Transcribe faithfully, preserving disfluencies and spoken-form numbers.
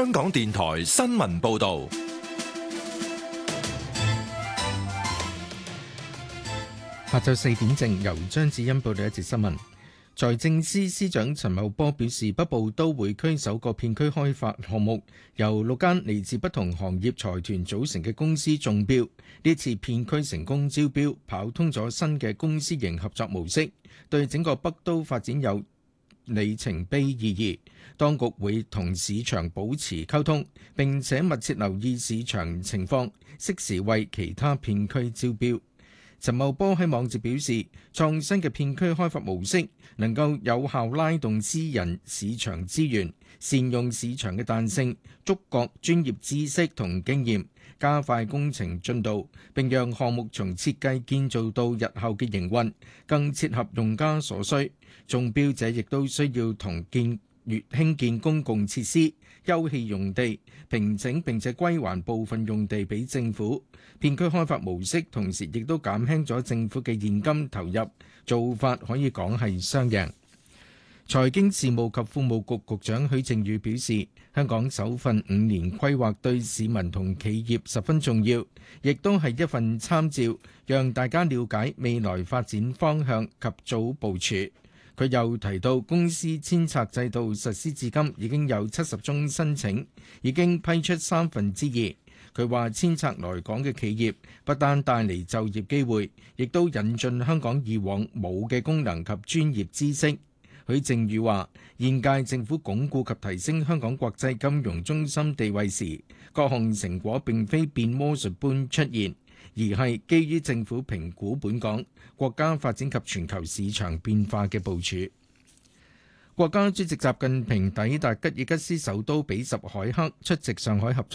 香港電台新聞報道。 下晝四點正，由張子欣報道一節新聞。財政司司長陳茂波表示，北部都會區首個片區開發項目由六間嚟自不同行業財團組成嘅公司中標。呢次片區成功招標，跑通咗新嘅公私營合作模式，對整個北都發展有里程碑意義。當局會同市場保持溝通，並且密切留意市場情況，適時為其他片區招標。陳茂波喺網誌表示，創新嘅片區開發模式能夠有效拉動私人市場資源，善用市場嘅彈性，觸覺專業知識同經驗，加快工程進度，並讓項目從設計建造到日後嘅營運更切合用家所需。中標者亦都需要同建越興建公共設施、休憩用地，平整並且歸還部分用地俾政府。片區開發模式同時亦都減輕咗政府嘅現金投入，做法可以講係雙贏。財經事務及庫務局局長許正宇表示，香港首份五年規劃對市民同企業十分重要，亦都係一份參照，讓大家了解未來發展方向及早部署。佢又提到，公司遷冊制度實施至今已經有七十宗申請，已經批出三分之二。佢話遷冊來港嘅企業不單帶嚟就業機會，亦都引進香港以往冇嘅功能及專業知識。許正宇話，現屆政府鞏固及提升香港國際金融中心地位時，各項成果並非變魔術般出現，而係基於政府評估本港國家發展及全球市場變化嘅部署。國家主席習近平抵達吉爾吉斯首都比什凱克，出席上海合作